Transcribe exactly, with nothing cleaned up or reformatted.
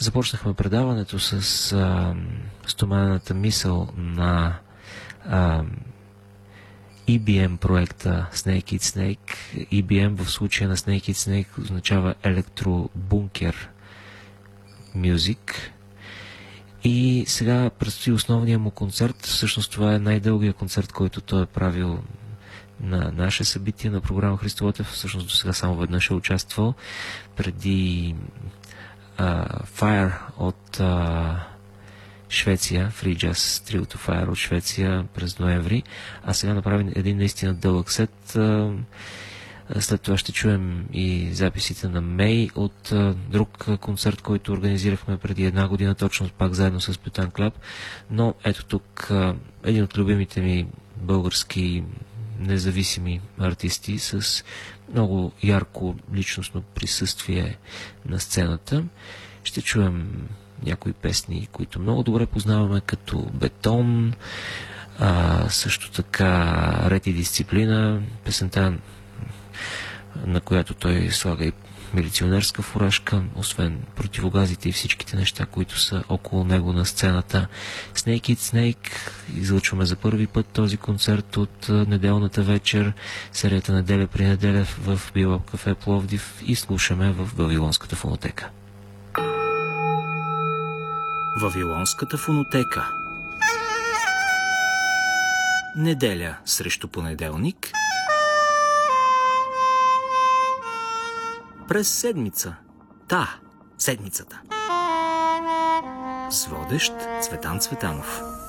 Започнахме предаването с а, стоманената мисъл на а, И Би Ем проекта Snake Eat Snake. И Би Ем в случая на Snake Eat Snake означава електробункер Music. И сега предстои основния му концерт. Всъщност това е най-дългия концерт, който той е правил на наше събитие, на програма Христо Ботев. Всъщност до сега само веднъж е участвал преди uh, Fire от uh, Швеция, Free Jazz Trio to Fire от Швеция през ноември, а сега направи един наистина дълъг сет. Uh, след това ще чуем и записите на Мей от uh, друг концерт, който организирахме преди една година, точно пак заедно с Пютан Клаб. Но ето тук uh, един от любимите ми български независими артисти с много ярко личностно присъствие на сцената. Ще чуем някои песни, които много добре познаваме, като Бетон, а, също така Ред и дисциплина, песента, на която той слага и милиционерска фуражка, освен противогазите и всичките неща, които са около него на сцената. Snake Eat Snake излъчваме за първи път този концерт от неделната вечер, серията Неделя при неделя в Билап кафе Пловдив и слушаме в Вавилонската фонотека. Вавилонската фонотека. Неделя срещу понеделник. През седмица. Та, седмицата. С водещ Цветан Цветанов.